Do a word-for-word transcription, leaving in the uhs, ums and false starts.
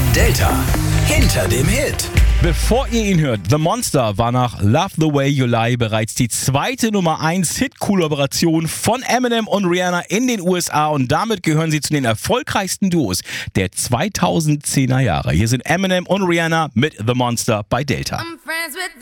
Delta hinter dem Hit. Bevor ihr ihn hört, The Monster war nach Love the Way You Lie bereits die zweite Nummer eins Hit-Kollaboration von Eminem und Rihanna in den U S A und damit gehören sie zu den erfolgreichsten Duos der zweitausendzehner Jahre. Hier sind Eminem und Rihanna mit The Monster bei Delta.